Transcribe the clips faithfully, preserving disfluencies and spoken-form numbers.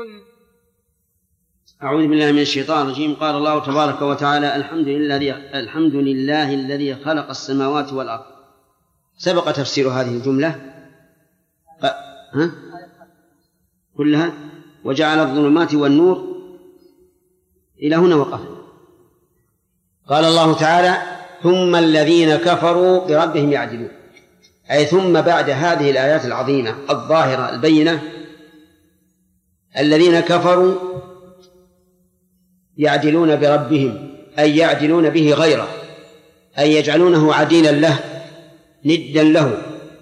أعوذ بالله من الشيطان الرجيم. قال الله تبارك وتعالى: الحمد لله الحمد لله الذي خلق السماوات والأرض. سبق تفسير هذه الجملة ها؟ كلها. وجعل الظلمات والنور إلى هنا وقف. قال الله تعالى: ثم الذين كفروا بربهم يعدلون، أي ثم بعد هذه الآيات العظيمة الظاهرة البينة الذين كفروا يعدلون بربهم، أي يعدلون به غيره، أي يجعلونه عديلا له ندا له.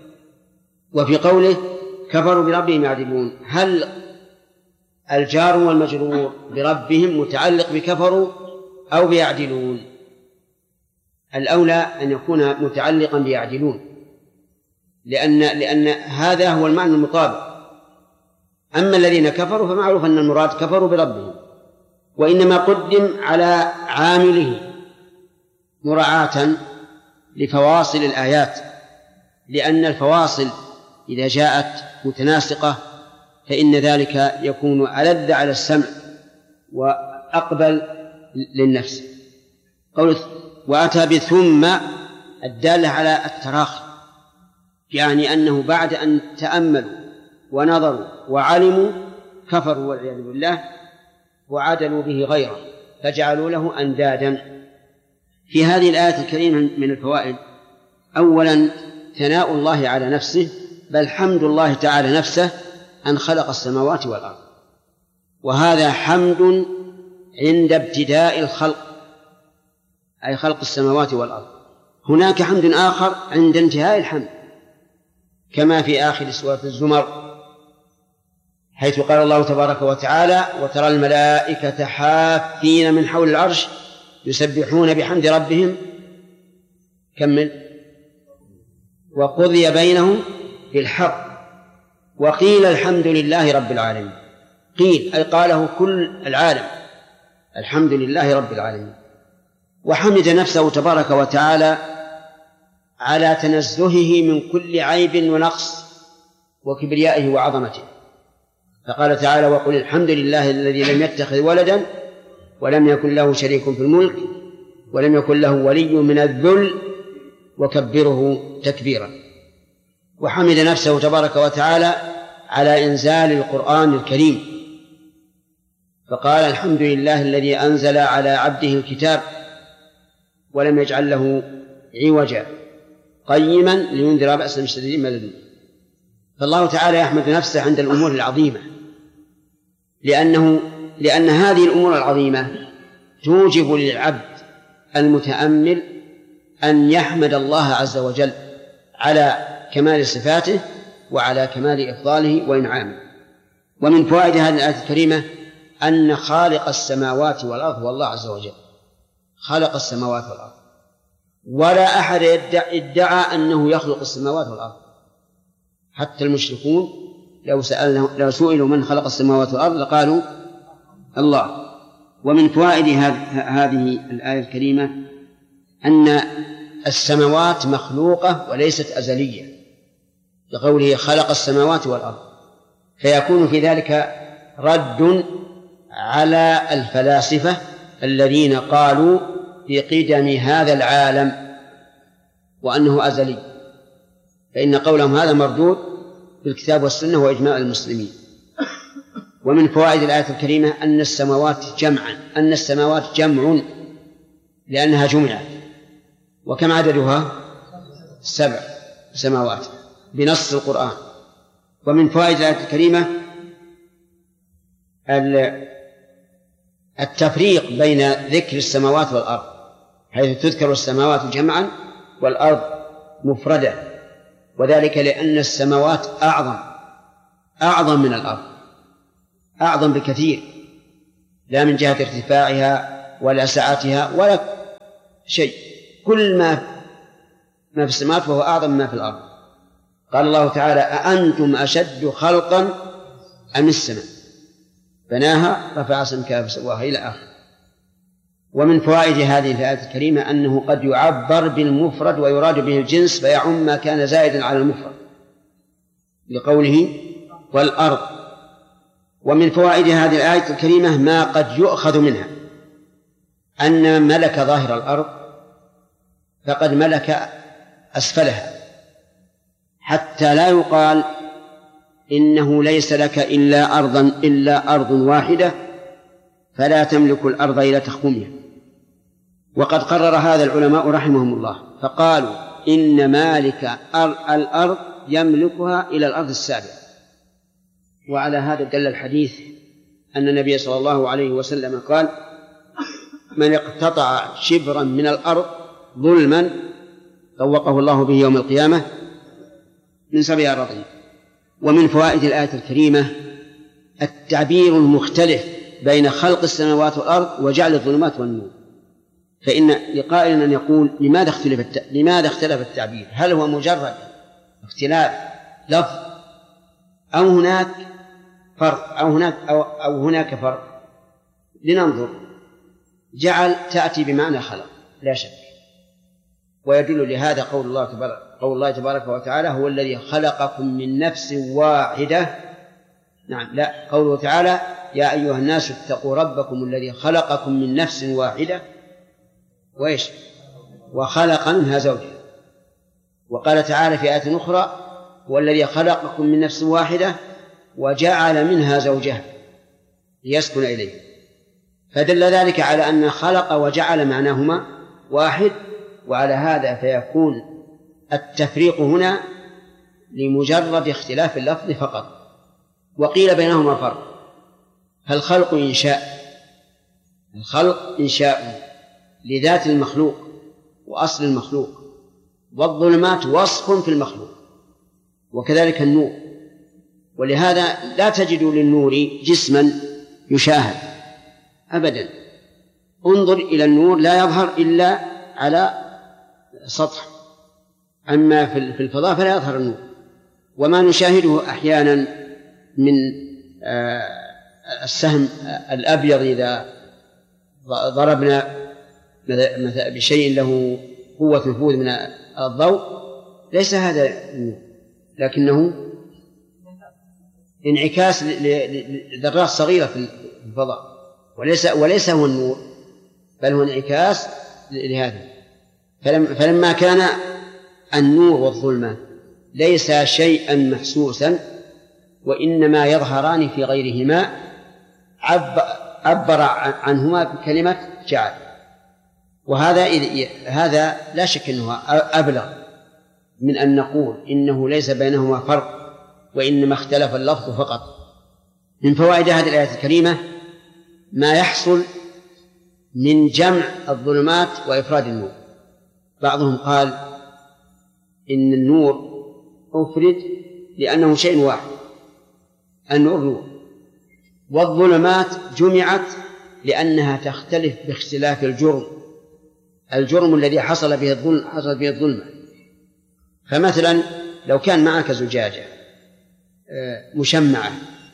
وفي قوله كفروا بربهم يعدلون، هل الجار والمجرور بربهم متعلق بكفروا أو بيعدلون؟ الأولى أن يكون متعلقا بيعدلون، لأن, لأن هذا هو المعنى المطابق. أما الذين كفروا فمعروف أن المراد كفروا بربهم، وإنما قدم على عامله مراعاة لفواصل الآيات، لأن الفواصل إذا جاءت متناسقة فإن ذلك يكون ألذ على السمع وأقبل للنفس. قوله وأتى بثم الدالة على التراخي، يعني أنه بعد أن تأملوا ونظروا وعلموا كفروا والعياذ بالله وعدلوا به غيره فجعلوا له أندادا. في هذه الآية الكريمة من الفوائد: أولا ثناء الله على نفسه، بل حمد الله تعالى نفسه أن خلق السماوات والأرض، وهذا حمد عند ابتداء الخلق، أي خلق السماوات والأرض. هناك حمد آخر عند انتهاء الحمد، كما في آخر سورة الزمر حيث قال الله تبارك وتعالى: وترى الملائكة حافين من حول العرش يسبحون بحمد ربهم كمل وقضي بينهم بالحق وقيل الحمد لله رب العالمين. قيل أي قاله كل العالم، الحمد لله رب العالمين. وحمد نفسه تبارك وتعالى على تنزهه من كل عيب ونقص وكبريائه وعظمته، فقال تعالى: وقل الحمد لله الذي لم يتخذ ولدا ولم يكن له شريك في الملك ولم يكن له ولي من الذل وكبره تكبيرا. وحمد نفسه تبارك وتعالى على إنزال القرآن الكريم، فقال: الحمد لله الذي أنزل على عبده الكتاب ولم يجعل له عوجا قيما لينذر بأسا شديدا من لدنه. فالله تعالى يحمد نفسه عند الأمور العظيمة، لأنه لأن هذه الأمور العظيمة توجب للعبد المتأمل أن يحمد الله عز وجل على كمال صفاته وعلى كمال إفضاله وإنعامه. ومن فوائد هذه الآية الكريمة أن خالق السماوات والأرض هو الله عز وجل، خلق السماوات والأرض، ولا أحد ادعى أنه يخلق السماوات والأرض. حتى المشركون لو سألنا لو سئلوا من خلق السماوات والأرض لقالوا الله. ومن فوائد هذه الآية الكريمة أن السماوات مخلوقة وليست أزلية، لقوله خلق السماوات والأرض، فيكون في ذلك رد على الفلاسفة الذين قالوا بقدم هذا العالم وأنه أزلي، فإن قولهم هذا مردود بالكتاب والسنة وإجماع المسلمين. ومن فوائد الآية الكريمة أن السماوات جمعا أن السماوات جمع لأنها جمعت، وكم عددها؟ سبع سماوات بنص القرآن. ومن فوائد الآية الكريمة التفريق بين ذكر السماوات والأرض، حيث تذكر السماوات جمعا والأرض مفردة، وذلك لأن السماوات أعظم أعظم من الأرض، أعظم بكثير، لا من جهة ارتفاعها ولا سعتها ولا شيء، كل ما ما في السماوات فهو أعظم ما في الأرض. قال الله تعالى: أأنتم أشد خلقا أم السماء بناها رفع سمكها فسواها إلى آخر. ومن فوائد هذه الآية الكريمة أنه قد يعبر بالمفرد ويراد به الجنس فيعم ما كان زائدا على المفرد، لقوله والأرض. ومن فوائد هذه الآية الكريمة ما قد يؤخذ منها أن من ملك ظاهر الأرض فقد ملك أسفلها، حتى لا يقال إنه ليس لك إلا أرضا إلا أرض واحدة فلا تملك الأرض إلى تخومها. وقد قرر هذا العلماء رحمهم الله فقالوا إن مالك الأرض يملكها إلى الأرض السابعة. وعلى هذا دل الحديث أن النبي صلى الله عليه وسلم قال من اقتطع شبرا من الأرض ظلما طوقه الله به يوم القيامة من سبع أراضين. ومن فوائد الآية الكريمة التعبير المختلف بين خلق السماوات والأرض وجعل الظلمات والنور. فإن لقائل أن يقول لماذا اختلف الت... لماذا اختلف التعبير؟ هل هو مجرد اختلاف لفظ أو هناك فرق أو هناك أو, أو هناك فرق؟ لننظر. جعل تأتي بمعنى خلق لا شك، ويدل لهذا قول الله تبارك قول الله تبارك وتعالى هو الذي خلقكم من نفس واحدة. نعم لا قوله تعالى يا أيها الناس اتقوا ربكم الذي خلقكم من نفس واحدة وإيش وخلق منها زوجها. وقال تعالى في آية أخرى هو الذي خلقكم من نفس واحدة وجعل منها زوجها ليسكن إليه. فدل ذلك على أن خلق وجعل معناهما واحد، وعلى هذا فيكون التفريق هنا لمجرد اختلاف اللفظ فقط. وقيل بينهما فرق، فالخلق إنشاء الخلق إنشاء لذات المخلوق وأصل المخلوق، والظلمات وصف في المخلوق، وكذلك النور. ولهذا لا تجد للنور جسما يشاهد أبدا. انظر إلى النور لا يظهر إلا على سطح، أما في الفضاء فلا يظهر النور. وما نشاهده أحيانا من السهم الأبيض إذا ضربنا بشيء له قوة نفوذ من الضوء ليس هذا النور، لكنه انعكاس لذرات صغيرة في الفضاء، وليس وليس هو النور بل هو انعكاس لهذا. فلما كان النور والظلمة ليس شيئا محسوسا وإنما يظهران في غيرهما عبر عنهما بكلمة جعل. وهذا هذا لا شك أنه أبلغ من أن نقول إنه ليس بينهما فرق وإنما اختلف اللفظ فقط. من فوائد هذه الآية الكريمة ما يحصل من جمع الظلمات وإفراد النور. بعضهم قال إن النور أفرد لأنه شيء واحد، النور نور، والظلمات جمعت لأنها تختلف باختلاف الجرم الجرم الذي حصل به الظلم حصل به الظلمة. فمثلا لو كان معك زجاجة مشمعة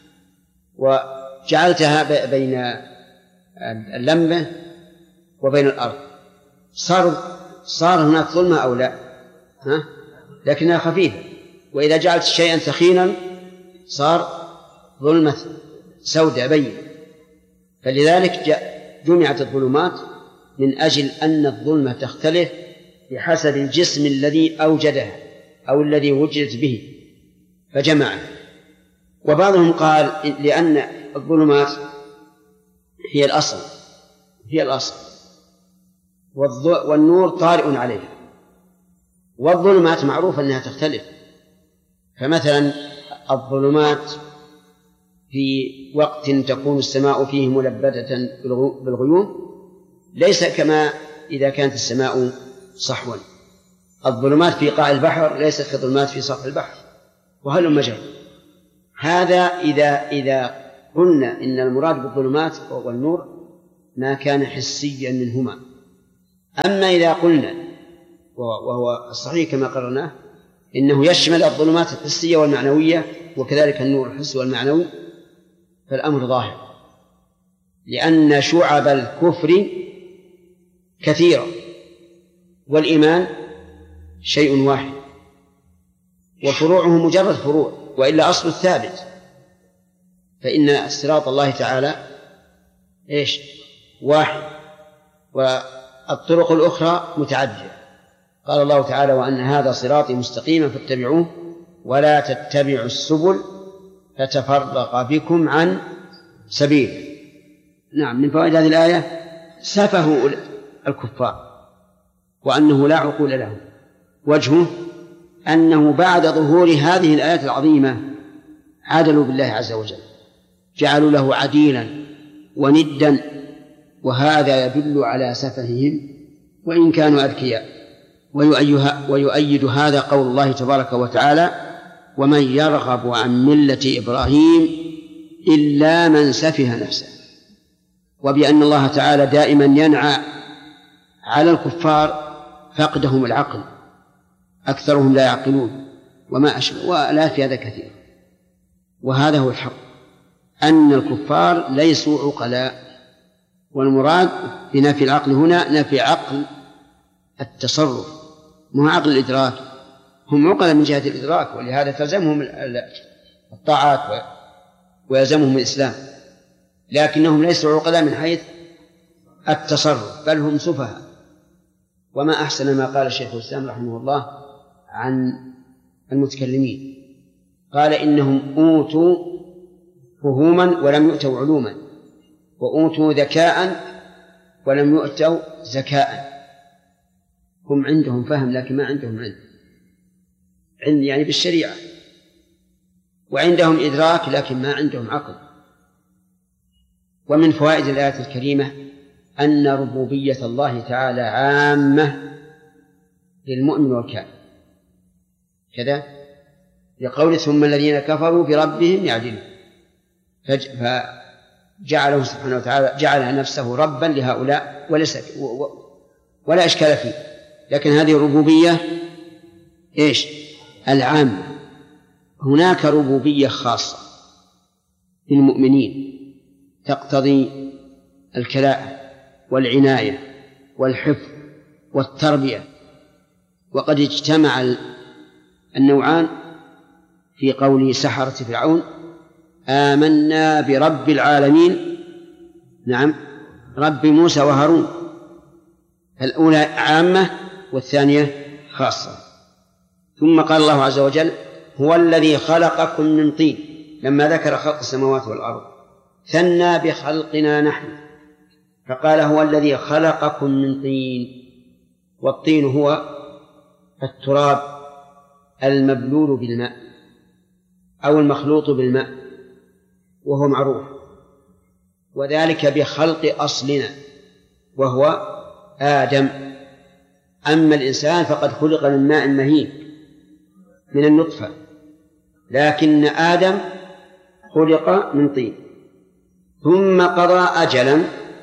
وجعلتها بين اللمبة وبين الأرض صار صار هناك ظلمة أو لا؟ ها؟ لكنها خفيفة. وإذا جعلت شيئا ثخينا صار ظلمة سوداء بين. فلذلك جمعت الظلمات من أجل أن الظلمة تختلف بحسب الجسم الذي أوجدها أو الذي وجدت به فجمعها. وبعضهم قال لأن الظلمات هي الأصل هي الأصل والنور طارئ عليها، والظلمات معروف أنها تختلف. فمثلا الظلمات في وقت تكون السماء فيه ملبدة بالغيوم ليس كما إذا كانت السماء صحوا. الظلمات في قاع البحر ليست كظلمات في سطح البحر، وهل مجال. هذا إذا إذا قلنا إن المراد بالظلمات والنور ما كان حسيا منهما. أما إذا قلنا وهو الصحيح كما قررناه إنه يشمل الظلمات الحسية والمعنوية وكذلك النور الحسي والمعنوي، فالأمر ظاهر، لأن شعب الكفر كثيرة والإيمان شيء واحد، وفروعه مجرد فروع، وإلا أصل الثابت. فإن صراط الله تعالى إيش؟ واحد، والطرق الأخرى متعددة. قال الله تعالى: وأن هذا صراطي مستقيما فاتبعوه ولا تتبعوا السبل فتفرق بكم عن سبيله. نعم، من فوائد هذه الآية سفه الكفار وأنه لا عقول لهم. وجهه أنه بعد ظهور هذه الآيات العظيمة عدلوا بالله عز وجل، جعلوا له عديلا وندا، وهذا يدل على سفههم وإن كانوا أذكياء. ويؤيد هذا قول الله تبارك وتعالى: ومن يرغب عن ملة إبراهيم إلا من سفه نفسه، وبأن الله تعالى دائما ينعى على الكفار فقدهم العقل، أكثرهم لا يعقلون وما أشبه، ولا في هذا كثير. وهذا هو الحق، أن الكفار ليسوا عقلاء، والمراد بنفي العقل هنا نفي عقل التصرف، مو عقل الإدراك. هم عقلاء من جهة الإدراك، ولهذا تلزمهم الطاعات ويلزمهم الإسلام، لكنهم ليسوا عقلاء من حيث التصرف، بل هم سفهاء. وما أحسن ما قال الشيخ الإسلام رحمه الله عن المتكلمين، قال: إنهم أوتوا فهوما ولم يؤتوا علوما، وأوتوا ذكاء ولم يؤتوا زكاء. هم عندهم فهم لكن ما عندهم علم، علم يعني بالشريعة، وعندهم إدراك لكن ما عندهم عقل. ومن فوائد الآية الكريمة أن ربوبية الله تعالى عامة للمؤمن والكافر، كذا لقول: ثم الذين كفروا بربهم يعدلون، فجعله سبحانه وتعالى جعل نفسه ربا لهؤلاء وليس ولا إشكال فيه. لكن هذه الربوبية إيش؟ العامة. هناك ربوبية خاصة للمؤمنين تقتضي الكلاءة والعناية والحفظ والتربية، وقد اجتمع النوعان في قول سحرة فرعون: آمنا برب العالمين، نعم، رب موسى وهارون. الأولى عامة والثانية خاصة. ثم قال الله عز وجل: هو الذي خلقكم من طين، لما ذكر خلق السماوات والأرض ثنى بخلقنا نحن، فقال: هو الذي خلقكم من طين. والطين هو التراب المبلول بالماء أو المخلوط بالماء، وهو معروف، وذلك بخلق أصلنا وهو آدم. أما الإنسان فقد خلق من ماء مهين من النطفة، لكن آدم خلق من طين. ثم قضى أجلا،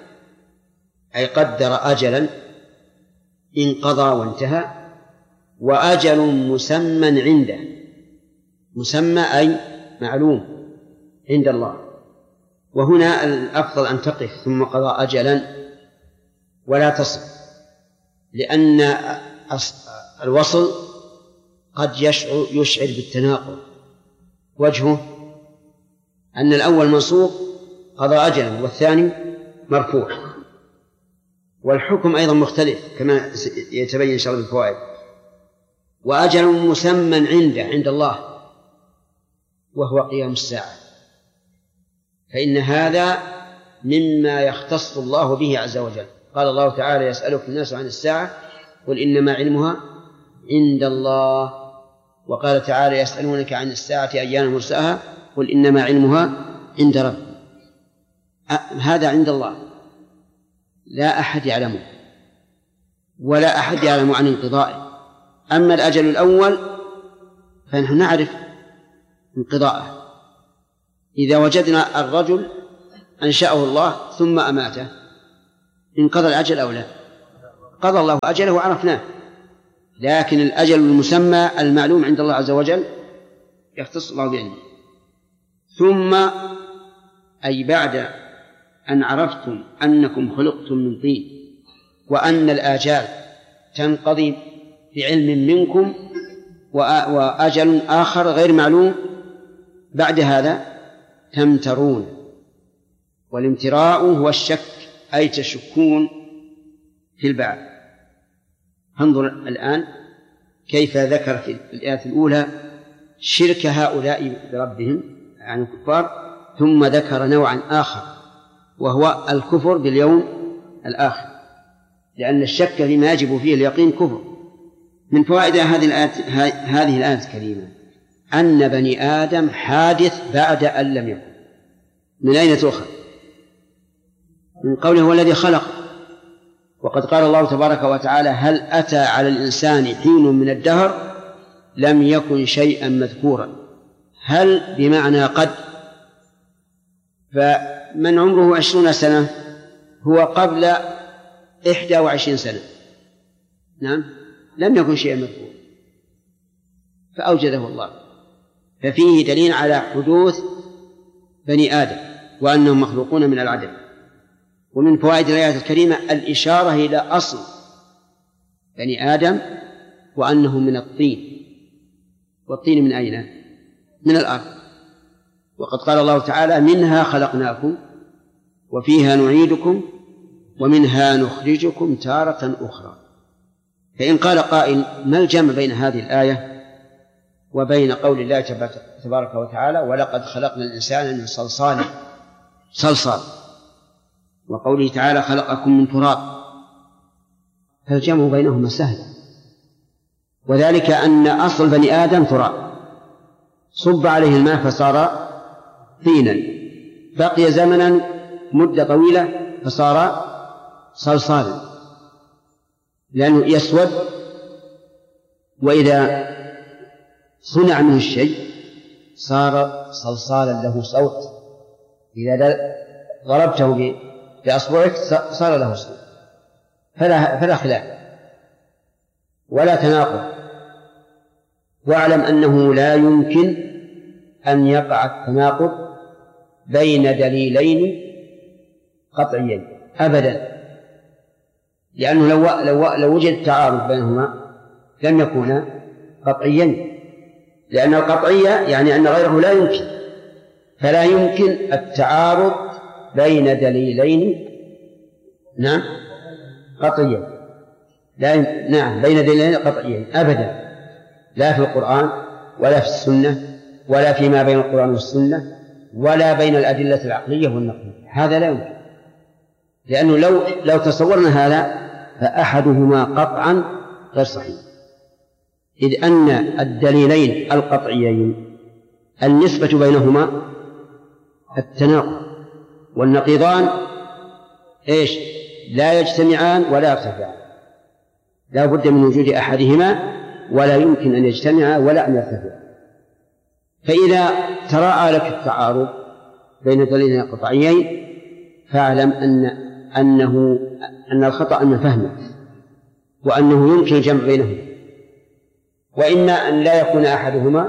أي قدر أجلا انقضى وانتهى، وأجل مسمى عنده، مسمى أي معلوم عند الله. وهنا الأفضل أن تقف ثم قضى أجلا ولا تصل، لأن الوصل قد يشعر, يشعر بالتناقض. وجهه أن الأول منصوب قضى أجلا والثاني مرفوع، والحكم أيضا مختلف كما يتبين إن شاء الله بالفوائد. وأجل مسمى عنده عند الله وهو قيام الساعة، فإن هذا مما يختص الله به عز وجل. قال الله تعالى: يسألك الناس عن الساعة قل إنما علمها عند الله. وقال تعالى: يسألونك عن الساعة أيان مرساها قل إنما علمها عند ربي. هذا عند الله، لا أحد يعلمه ولا أحد يعلم عن انقضائه. أما الأجل الأول فنحن نعرف انقضاءه. إذا وجدنا الرجل أنشأه الله ثم أماته، انقضى الأجل أو لا؟ قضى الله أجله وعرفناه. لكن الأجل المسمى المعلوم عند الله عز وجل يختص الله بعلمه. ثم أي بعد أن عرفتم أنكم خلقتم من طين وأن الآجال تنقضي بعلم منكم وأجل آخر غير معلوم، بعد هذا تمترون. والامتراء هو الشك، أي تشكون في البعث. انظر الآن كيف ذكر في الآية الأولى شرك هؤلاء بربهم يعني الكفار، ثم ذكر نوعا آخر وهو الكفر باليوم الآخر، لأن الشك فيما يجب فيه اليقين كفر. من فوائد هذه الآية هذه الآية الكريمة أن بني آدم حادث بعد أن لم يكن. من أين تؤخذ؟ من قوله هو الذي خلق. وقد قال الله تبارك وتعالى هل أتى على الإنسان حين من الدهر لم يكن شيئا مذكورا. هل بمعنى قد، فمن عمره عشرون سنة هو قبل إحدى وعشرين سنة، نعم، لم يكن شيئا مذكورا فأوجده الله. ففيه دليل على حدوث بني آدم وأنهم مخلوقون من العدم. ومن فوائد الآية الكريمة الإشارة إلى أصل بني آدم وأنهم من الطين. والطين من أين؟ من الأرض. وقد قال الله تعالى منها خلقناكم وفيها نعيدكم ومنها نخرجكم تارة أخرى. فإن قال قائل ما الجمع بين هذه الآية وبين قول الله تبارك وتعالى ولقد خلقنا الإنسان من صلصال صلصال وقوله تعالى خلقكم من تراب؟ فالجمع بينهما سهل، وذلك أن أصل بني آدم تراب، صب عليه الماء فصار طينا، بقي زمنا مدة طويلة فصار صلصالا لأنه يسود، وإذا صنع منه الشيء صار صلصالا له صوت، إذا ضربته بأصبعك صار له صوت. فلا, فلا خلاف ولا تناقض. واعلم أنه لا يمكن أن يقع التناقض بين دليلين قطعيين أبدا، لأنه لو, لو, لو وجد تعارض بينهما لم يكونا قطعيين، لأن القطعية يعني أن غيره لا يمكن، فلا يمكن التعارض بين دليلين نعم قطعيين لا نعم بين دليلين قطعيين أبدا، لا في القرآن ولا في السنة ولا فيما بين القرآن والسنة ولا بين الأدلة العقلية والنقلية، هذا لا يمكن. لأنه لو لو تصورنا هذا فأحدهما قطعا غير صحيح، إذ أن الدليلين القطعيين النسبة بينهما التناقض، والنقيضان إيش؟ لا يجتمعان ولا يرتفعان، لا بد من وجود أحدهما ولا يمكن أن يجتمع ولا أن يرتفع. فإذا تراءى لك التعارض بين دليلين قطعيين فاعلم أن أنه أن الخطأ من فهمك، وأنه يمكن الجمع بينهما، وإما أن لا يكون أحدهما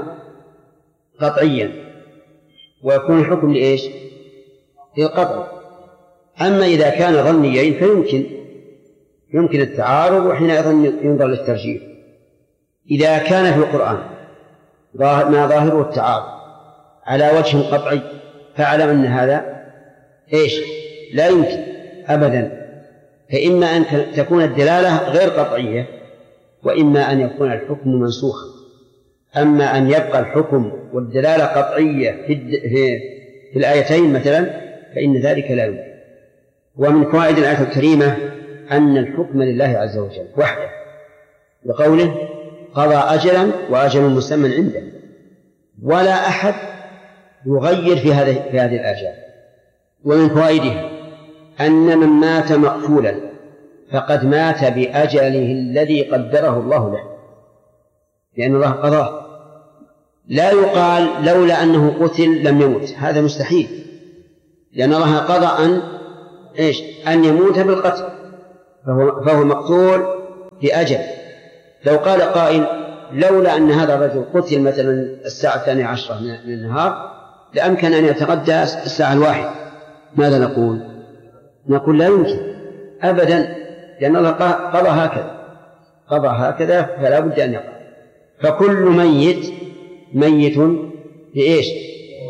قطعيا ويكون الحكم لإيش؟ للقطع. أما إذا كان ظنيين فيمكن يمكن التعارض، وحينئذ ينظر للترجيح. إذا كان في القرآن ما ظاهره التعارض على وجه قطعي فاعلم أن هذا إيش؟ لا يمكن أبدا. فإما أن تكون الدلالة غير قطعية وإما أن يكون الحكم منسوخا. أما أن يبقى الحكم والدلالة قطعية في, في, في الآيتين مثلا فإن ذلك لا يمكن. ومن فوائد الآية الكريمة أن الحكم لله عز وجل وحده، بقوله قضى أجلا وأجل مسمى عنده، ولا أحد يغير في هذه في هذه الآجال. ومن فوائدها أن من مات مقتولا فقد مات بأجله الذي قدره الله له، لأن الله قضاه. لا يقال لولا أنه قتل لم يمت، هذا مستحيل، لأن الله قضى أن إيش؟ أن يموت بالقتل، فهو, فهو مقتول بأجل. لو قال قائل لولا أن هذا الرجل قتل مثلا الساعة الثانية عشرة من النهار لأمكن أن يتغدى الساعة الواحدة، ماذا نقول؟ نقول لا يمكن أبدا، لأن الله قضى هكذا قضى هكذا فلا بد أن يقع. فكل ميت ميت بإيش؟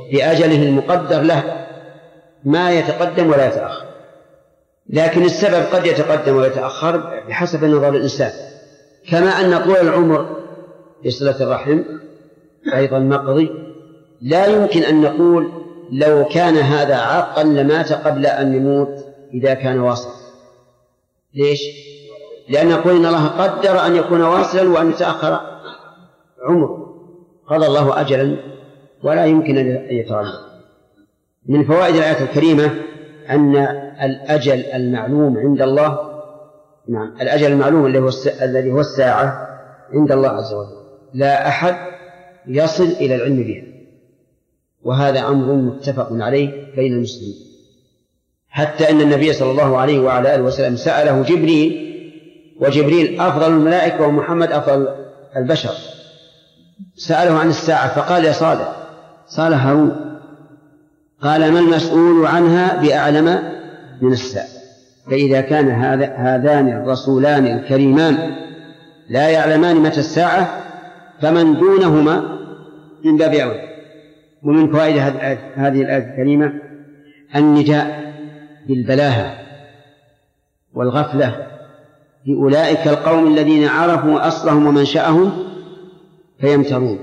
بأجله المقدر له ما يتقدم ولا يتأخر، لكن السبب قد يتقدم ويتأخر بحسب نظر الإنسان، كما أن طول العمر بصلة الرحم أيضا مقضي. لا يمكن أن نقول لو كان هذا عاقا لمات قبل أن يموت إذا كان واصلا. ليش؟ لأن نقول إن الله قدر أن يكون واصلا وأن يتأخر عمر، قضى الله أجلا ولا يمكن أن يتغير. من فوائد الآية الكريمة أن الأجل المعلوم عند الله، نعم الأجل المعلوم الذي هو الساعة عند الله عز وجل لا أحد يصل إلى العلم به، وهذا أمر متفق عليه بين المسلمين، حتى أن النبي صلى الله عليه وعلى آله وسلم سأله جبريل، وجبريل أفضل الملائكة ومحمد أفضل البشر، سأله عن الساعة فقال يا صالح صالح هارون، قال ما المسؤول عنها بأعلم من الساعة. فإذا كان هذا هذان الرسولان الكريمان لا يعلمان متى الساعة فمن دونهما من باب أولى. ومن فوائد هذه الآية الكريمة النداء بالبلاهة والغفلة لأولئك القوم الذين عرفوا أصلهم ومنشأهم فيمترون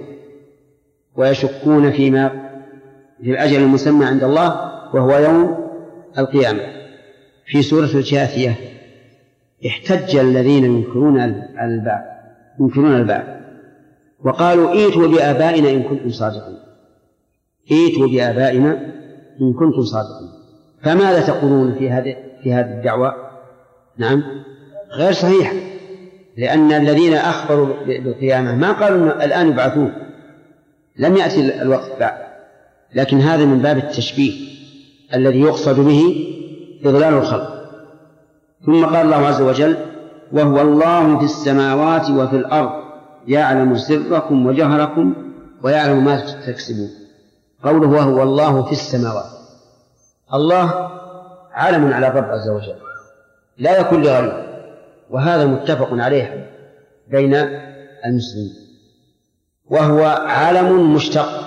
ويشكون فيما في الأجل المسمى عند الله وهو يوم القيامة. في سورة الجاثية احتج الذين ينكرون البعث ينكرون البعث وقالوا ائتوا بآبائنا إن كنتم صادقين، ائتوا بآبائنا إن كنتم صادقين. فماذا تقولون في هذه في هذه الدعوة؟ نعم غير صحيح، لأن الذين أخبروا بالقيامة ما قالوا الآن يبعثون، لم يأتي الوقت بعد، لكن هذا من باب التشبيه الذي يقصد به إضلال الخلق. ثم قال الله عز وجل وهو الله في السماوات وفي الأرض يعلم سركم وجهركم ويعلم ما تكسبون. قوله وهو الله في السماوات، الله عالم على الرب عز وجل لا يكون لغيره، وهذا متفق عليه بين المسلمين. وهو عالم مشتق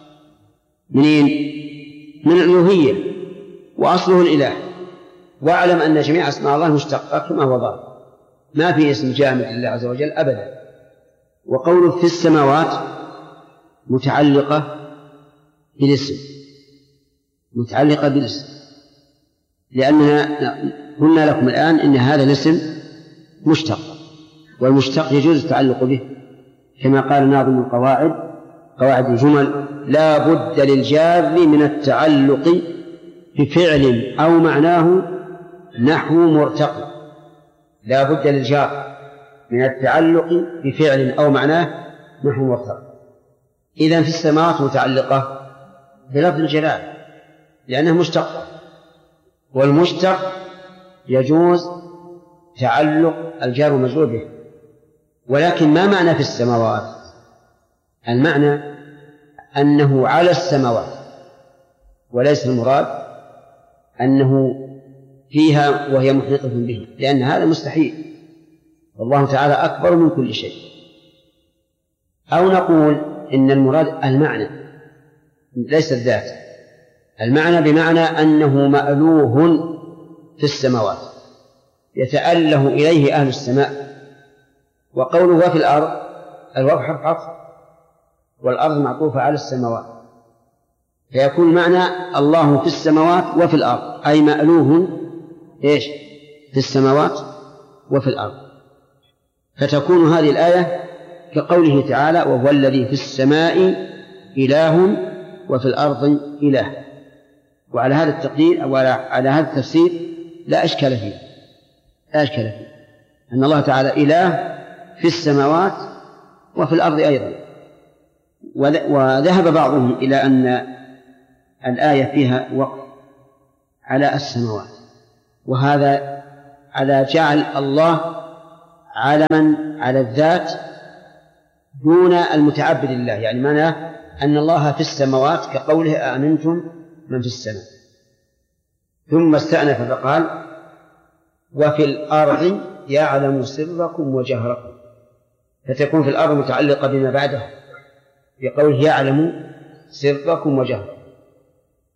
منين؟ من الألوهية وأصله الإله، واعلم أن جميع أسماء الله مشتقة كما هو ظاهر، ما في اسم جامد لله عز وجل أبدا. وقوله في السماوات متعلقة بالاسم متعلقة بالاسم لأننا قلنا لكم الآن إن هذا الاسم مشتق، والمشتق يجوز التعلق به، كما قال ناظم القواعد قواعد الجمل لا بد للجار من التعلق بفعل أو معناه نحو مرتقي. لا بد للجار من التعلق بفعل أو معناه نحو مرتقي. إذن في السماوات متعلقة بلفظ الجلال لأنه مشتق، والمشتق يجوز تعلق الجار والمجرور به. ولكن ما معنى في السماوات؟ المعنى أنه على السماوات، وليس المراد أنه فيها وهي محيطة به، لأن هذا مستحيل، والله تعالى أكبر من كل شيء. أو نقول إن المراد المعنى ليس الذات، المعنى بمعنى أنه مألوه في السماوات يتأله إليه أهل السماء. وقوله في الأرض الواو حرف عطف، والأرض معطوفة على السماوات، فيكون معنى الله في السماوات وفي الأرض، أي مألوه إيش في السماوات وفي الأرض. فتكون هذه الآية كقوله تعالى وهو الذي في السماء إله وفي الأرض إله. وعلى هذا التقدير أو على هذا التفسير لا إشكال فيه لا إشكال فيه أن الله تعالى إله في السماوات وفي الأرض أيضا. وذهب بعضهم إلى أن الآية فيها وقف على السماوات، وهذا على جعل الله علما على الذات دون المتعبد لله، يعني معناه أن الله في السماوات كقوله آمنتم من في السماء. ثم استأنف فقال وفي الأرض يعلم سركم وجهركم، فتكون في الأرض متعلقة بما بعدها بقوله يعلم سركم وجهركم.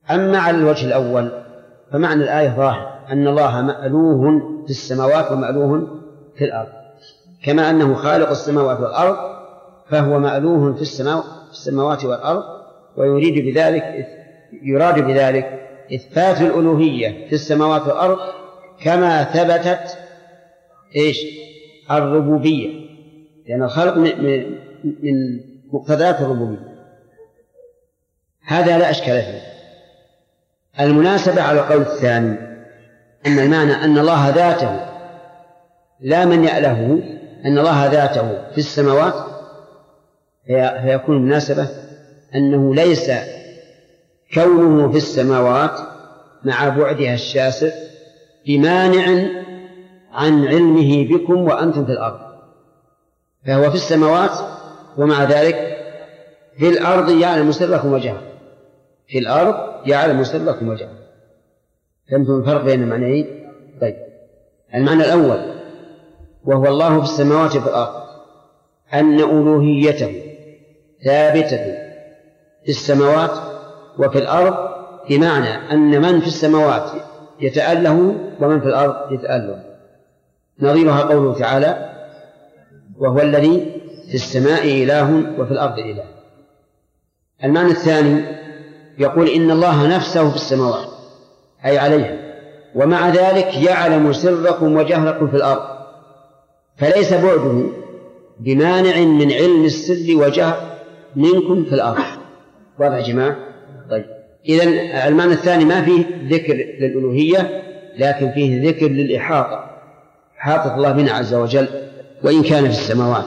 أما على الوجه الأول فمعنى الآية ظاهر أن الله مألوه في السماوات ومألوه في الأرض، كما أنه خالق السماوات والأرض فهو مألوه في السماوات والأرض، ويريد بذلك يراد بذلك إثبات الألوهية في السماوات والأرض كما ثبتت إيش الربوبية، لأن الخلق من مقتضيات الربوبية. هذا لا أشكال فيه. المناسبة على القول الثاني أن المعنى أن الله ذاته لا من يأله، أن الله ذاته في السماوات، فيكون المناسبة أنه ليس كونه في السماوات مع بعدها الشاسع بمانع عن علمه بكم وأنتم في الأرض، فهو في السماوات ومع ذلك في الأرض يعلم سركم وجهركم، في الأرض يعلم سركم وجهركم. فهمتم الفرق بين المعنيين؟ طيب، المعنى الأول وهو الله في السماوات وفي الأرض أن ألوهيته ثابتة في السماوات وفي الأرض، بمعنى أن من في السماوات يتأله ومن في الأرض يتأله. نظيرها قوله تعالى: وهو الذي في السماء إله وفي الأرض إله. المعنى الثاني يقول إن الله نفسه في السماوات أي عليها، ومع ذلك يعلم سركم وجهركم في الأرض، فليس بعده بمانع من علم السر وجهر منكم في الأرض. واضح يا جماعة؟ طيب، إذن المعنى الثاني ما فيه ذكر للألوهية، لكن فيه ذكر للإحاطة، إحاطة الله بنا عز وجل وإن كان في السماوات.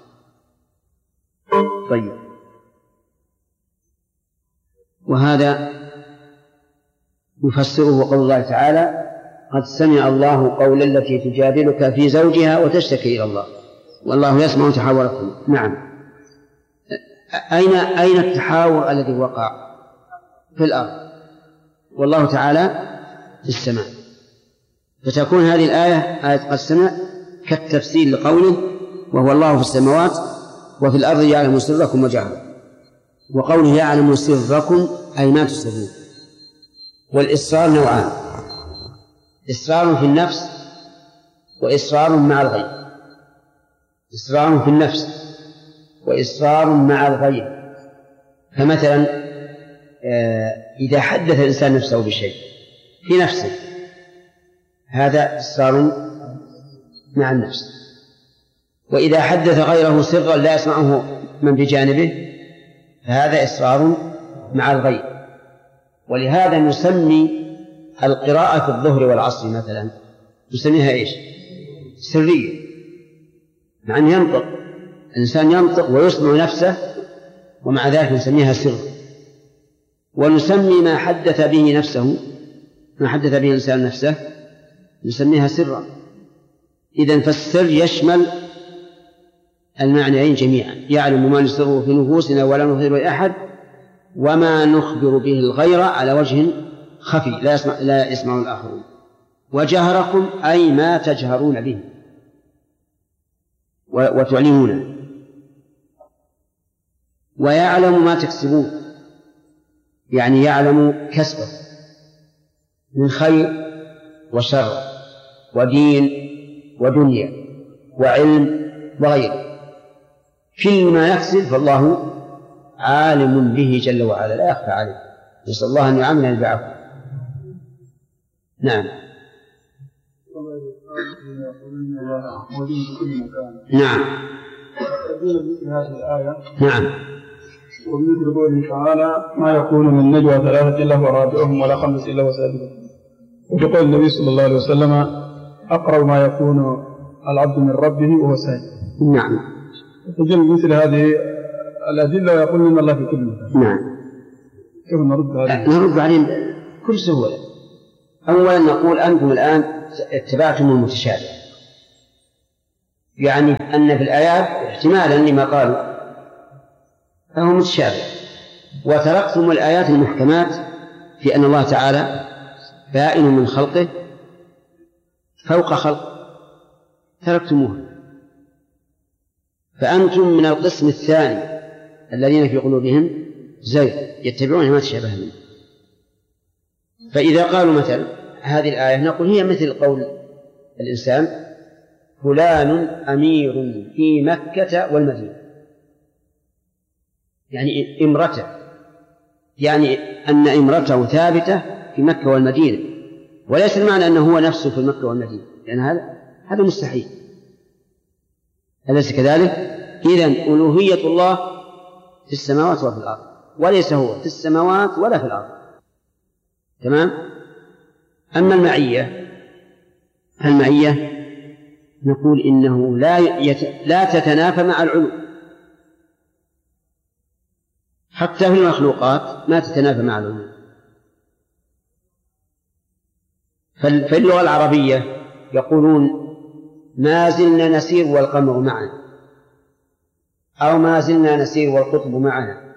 طيب، وهذا يفسره قول الله تعالى: قد سمع الله قول التي تجادلك في زوجها وتشتكي إلى الله والله يسمع تحاوركم. نعم، أين أين التحاور الذي وقع؟ في الأرض، والله تعالى في السماء. فتكون هذه الآية آية قد سمع كالتفسير لقوله: وهو الله في السماوات وفي الأرض يعلم سركم وجهركم. وقوله يعلم سركم أي ما تسرون. والإصرار نوعان: إصرار في النفس وإصرار مع الغيب. إصرار في النفس وإصرار مع الغيب. فمثلا إذا حدث الإنسان نفسه بشيء في نفسه هذا إصرار مع النفس، وإذا حدث غيره سرا لا يسمعه من بجانبه فهذا إصرار مع الغيب. ولهذا نسمي القراءة في الظهر والعصر مثلا نسميها إيش؟ سرية، مع أن ينطق الإنسان ينطق ويسمع نفسه ومع ذلك نسميها سر. ونسمي ما حدث به نفسه ما حدث به الإنسان نفسه نسميها سرا. إذن فالسر يشمل المعنيين جميعا: يعلم ما نسره في نفوسنا ولا نظهر لأحد، وما نخبر به الغير على وجه خفي لا يسمع, لا يسمع الآخرون. وجهركم أي ما تجهرون به وتعلمون. ويعلم ما تكسبون يعني يعلم كسبه من خير وشر ودين ودنيا وعلم وغيره. كل ما يكسب فالله عالم به جل وعلا لا يخفى عليه. نسأل الله أن يعاملنا بالعفو. نعم. نعم. نعم. ومثل قوله تعالى: ما يكون من نجوى ثلاثة إلا هو رابعهم ولا خمس إلا هو سادسهم. وبقول النبي صلى الله عليه وسلم: أقرب ما يكون العبد من ربه وهو ساجد. نعم. تجد مثل هذه الأدلة ويقول إن الله في كل مكان. نعم. كيف نرد عليه؟ نرد عليه بكل سهولة. أولا نقول أنتم الآن اتبعتم المتشابه، يعني أن في الآيات احتمالا لما قالوا فهو متشابه، وتركتم الآيات المحكمات في أن الله تعالى بائن من خلقه فوق خلق، تركتموها. فأنتم من القسم الثاني الذين في قلوبهم زيغ يتبعون ما تشابه منه. فإذا قالوا مثلا هذه الآية نقول هي مثل قول الإنسان فلان أمير في مكة والمدينة، يعني إمرته، يعني أن إمرته ثابتة في مكة والمدينة، وليس المعنى أنه هو نفسه في مكة والمدينة، لأن هذا هذا مستحيل. أليس كذلك؟ إذن ألوهية الله في السماوات وفي الأرض، وليس هو في السماوات ولا في الأرض. تمام؟ أما المعية، المعية نقول إنه لا يت... لا تتنافى مع العلو، حتى في المخلوقات ما تتنافى مع العلو. في اللغة العربية يقولون ما زلنا نسير والقمر معنا، أو ما زلنا نسير والقطب معنا،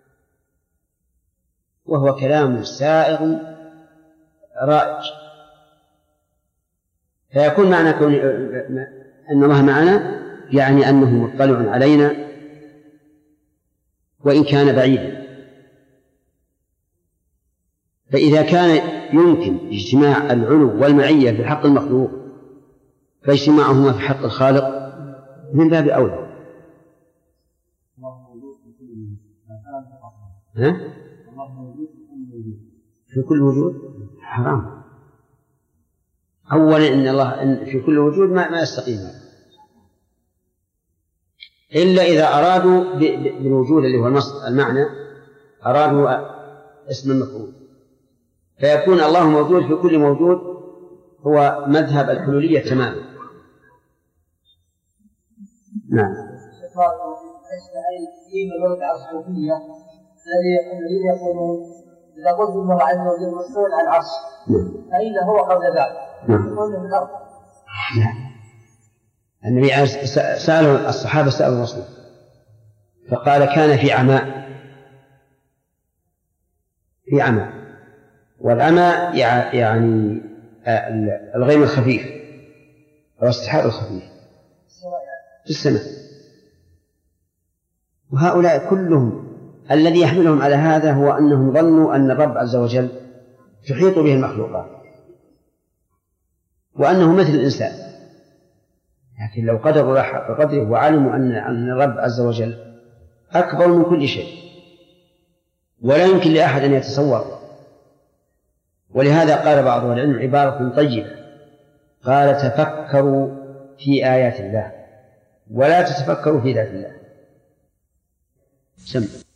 وهو كلام سائغ رائج. فيكون معنى كون أن الله معنا يعني أنه مطلع علينا وإن كان بعيدا. فإذا كان يمكن اجتماع العلو والمعية في حق المخلوق فاجتماعهما في حق الخالق من باب أولى. ها؟ في كل وجود حرام. أولا إن الله إن في كل وجود ما, ما يستقيم، إلا إذا أرادوا بالوجود اللي هو المعنى أرادوا اسم المفعول، فيكون الله موجود في كل موجود، هو مذهب الحلولية تماما. نعم. الذي يقولون إذا قلت الله عز وجل مسؤول عن العرش فإنه هو قبل ذلك يقول من الأرض. النبي سأله الصحابة سألوا الرسول فقال كان في عماء، في عماء، والعمى يعني الغيم الخفيف أو السحاب الخفيف في السماء. وهؤلاء كلهم الذي يحملهم على هذا هو أنهم ظنوا أن الرب عز وجل تحيط به المخلوقات وأنه مثل الإنسان، لكن لو قدروا حق قدره وعلموا أن الرب عز وجل أكبر من كل شيء ولا يمكن لأحد أن يتصور. ولهذا قال بعض العلم عبارة طيبة، قال تفكروا في آيات الله ولا تتفكروا في ذات الله. سم